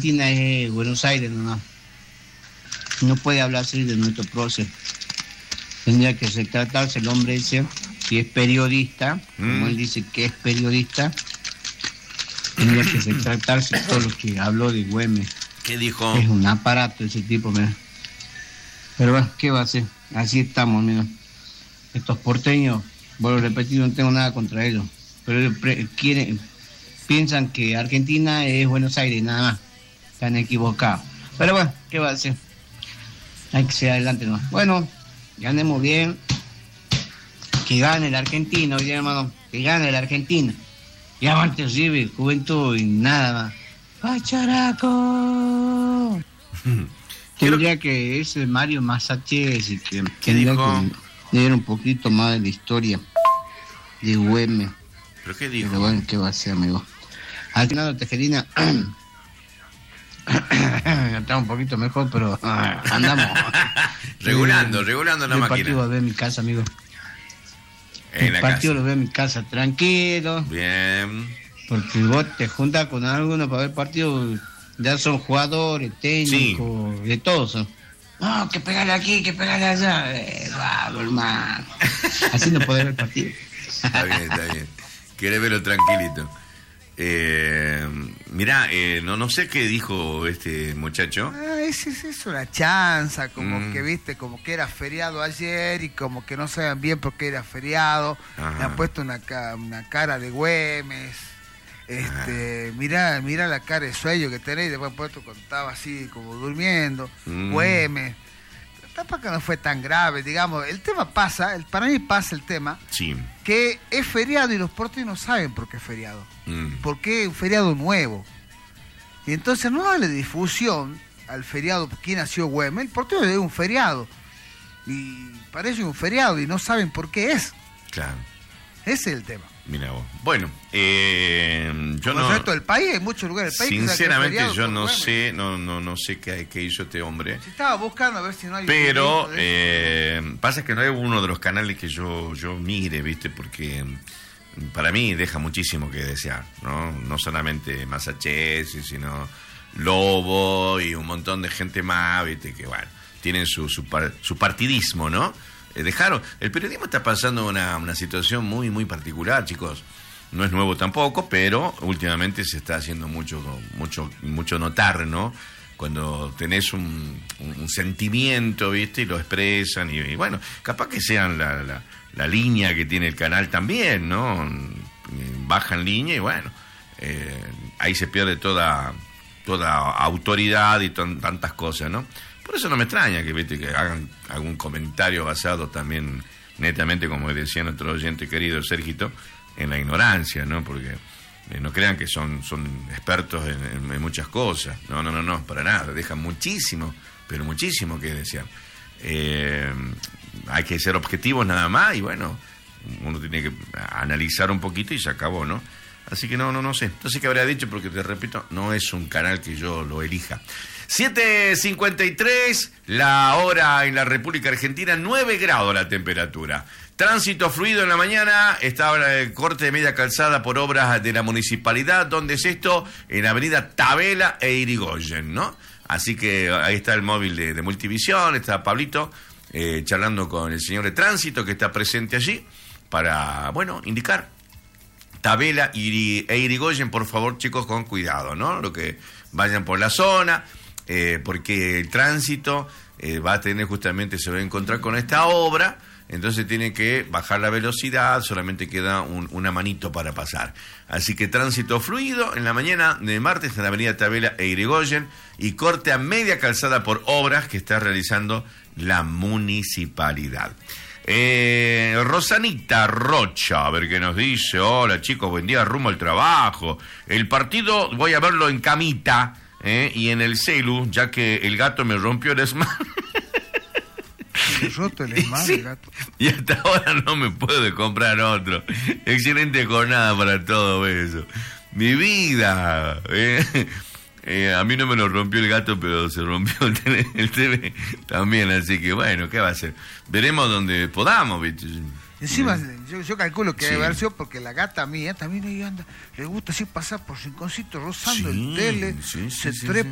Argentina es Buenos Aires nomás. No puede hablar así de nuestro prócer. Tendría que retratarse el hombre ese, si es periodista, como él dice que es periodista, tendría que retratarse todo lo que habló de Güemes. ¿Qué dijo? Es un aparato ese tipo, mira. Pero bueno, ¿qué va a hacer? Así estamos, mira. Estos porteños, vuelvo a repetir, no tengo nada contra ellos, pero ellos piensan que Argentina es Buenos Aires, nada más. Están equivocados. Pero bueno, ¿qué va a hacer? Hay que seguir adelante nomás. Bueno, ganemos bien. Que gane el argentino, oye, hermano. Que gane el argentino. Y avante River, Juventud y nada más. ¡Pacharaco! Tendría que ese Mario Massaches y que tendría que leer un poquito más de la historia de Güemes. ¿Pero qué dijo? Pero bueno, ¿qué va a hacer, amigo? Al final, Tejerina... está un poquito mejor, pero andamos. regulando la máquina. El partido lo veo en mi casa, amigo. El partido lo veo en mi casa, tranquilo. Bien. Porque vos te juntas con alguno para ver partido, ya son jugadores, técnicos, sí. De todos son. No, que pegale aquí, que pegale allá. Vamos, hermano. Así no podés ver el partido. Está bien. Querés verlo tranquilito. Mirá, no sé qué dijo este muchacho. Es una chanza, como que viste, como que era feriado ayer y como que no saben bien por qué era feriado. Le han puesto una cara de Güemes. Mirá la cara de sueño que tenés, y después puesto cuando estaba así como durmiendo. Güemes. Tampoco no fue tan grave, digamos. El tema pasa, para mí pasa el tema, sí, que es feriado y los porteños no saben por qué es feriado. Porque es un feriado nuevo. Y entonces no darle difusión al feriado. ¿Quién nació Güemes? El porteño es un feriado. Y parece un feriado y no saben por qué es. Claro. Ese es el tema. Mira vos. Bueno, yo no... el resto del país, hay muchos lugares del país. Sinceramente que yo no sé, no sé qué hizo este hombre. Si estaba buscando a ver si no hay... Pero pasa que no hay uno de los canales que yo mire, ¿viste? Porque para mí deja muchísimo que desear, ¿no? No solamente Massaches, sino Lobo y un montón de gente más, ¿viste? Que bueno, tienen su partidismo, ¿no? Dejaron. El periodismo está pasando una situación muy, muy particular, chicos. No es nuevo tampoco, pero últimamente se está haciendo mucho notar, ¿no? Cuando tenés un sentimiento, ¿viste? Y lo expresan y bueno, capaz que sean la línea que tiene el canal también, ¿no? Bajan línea y bueno, ahí se pierde toda autoridad y tantas cosas, ¿no? Por eso no me extraña que, ¿viste? Que hagan algún comentario basado también netamente, como decía nuestro oyente querido Sergito, en la ignorancia, ¿no? Porque no crean que son expertos en muchas cosas. No, para nada. Dejan muchísimo, pero muchísimo que desear. Hay que ser objetivos nada más y bueno, uno tiene que analizar un poquito y se acabó, ¿no? Así que no sé. No sé qué habría dicho porque, te repito, no es un canal que yo lo elija. 7:53, la hora en la República Argentina, 9 grados la temperatura. Tránsito fluido en la mañana, está el corte de media calzada por obras de la municipalidad. ¿Dónde es esto? En Avenida Tabela e Irigoyen, ¿no? Así que ahí está el móvil de Multivisión, está Pablito charlando con el señor de tránsito que está presente allí para, bueno, indicar Tabela e Irigoyen, por favor, chicos, con cuidado, ¿no? Lo que vayan por la zona, porque el tránsito va a tener justamente, se va a encontrar con esta obra, entonces tiene que bajar la velocidad, solamente queda una manito para pasar. Así que tránsito fluido en la mañana de martes en la avenida Tabela e Irigoyen y corte a media calzada por obras que está realizando la municipalidad. Rosanita Rocha, a ver qué nos dice. Hola chicos, buen día, rumbo al trabajo. El partido voy a verlo en camita y en el celu, ya que el gato me rompió el smart. Roto el smart, sí, el gato. Y hasta ahora no me puedo comprar otro. Excelente jornada para todo eso. Mi vida. A mí no me lo rompió el gato, pero se rompió el TV también, así que bueno, ¿qué va a hacer? Veremos donde podamos, ¿viste? Encima, yo calculo que debe haber sido porque la gata mía también ahí anda, le gusta así pasar por rinconcitos rozando el tele, se trepa.